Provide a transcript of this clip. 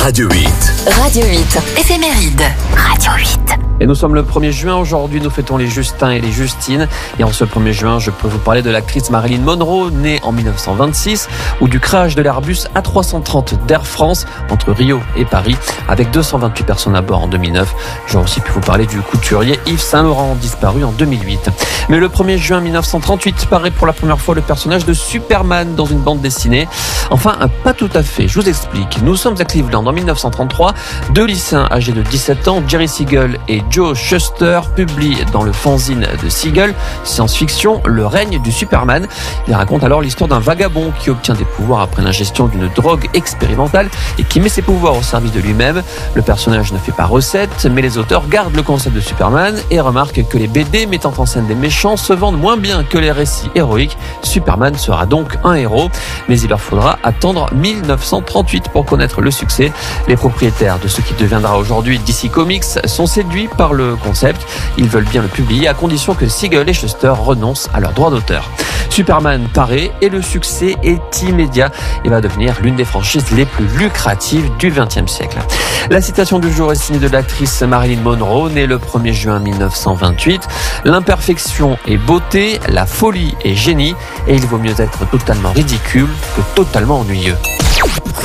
Radio 8. Radio 8, éphéméride. Radio 8. Et nous sommes le 1er juin. Aujourd'hui, nous fêtons les Justins et les Justines. Et en ce 1er juin, je peux vous parler de l'actrice Marilyn Monroe, née en 1926, ou du crash de l'Airbus A330 d'Air France entre Rio et Paris, avec 228 personnes à bord en 2009. J'aurais aussi pu vous parler du couturier Yves Saint Laurent, disparu en 2008. Mais le 1er juin 1938 paraît pour la première fois le personnage de Superman dans une bande dessinée. Enfin, pas tout à fait. Je vous explique. Nous sommes à Cleveland en 1933. Deux lycéens âgés de 17 ans, Jerry Siegel et Joe Shuster, publient dans le fanzine de Siegel, science-fiction, Le règne du Superman. Il raconte alors l'histoire d'un vagabond qui obtient des pouvoirs après l'ingestion d'une drogue expérimentale et qui met ses pouvoirs au service de lui-même. Le personnage ne fait pas recette, mais les auteurs gardent le concept de Superman et remarquent que les BD mettant en scène des méchants se vendent moins bien que les récits héroïques. Superman sera donc un héros, mais il leur faudra attendre 1938 pour connaître le succès. Les propriétaires de ce qui deviendra aujourd'hui DC Comics sont séduits par le concept. Ils veulent bien le publier à condition que Siegel et Shuster renoncent à leurs droits d'auteur. Superman paraît et le succès est immédiat et va devenir l'une des franchises les plus lucratives du XXe siècle. La citation du jour est signée de l'actrice Marilyn Monroe, née le 1er juin 1928. L'imperfection est beauté, la folie est génie et il vaut mieux être totalement ridicule que totalement ennuyeux.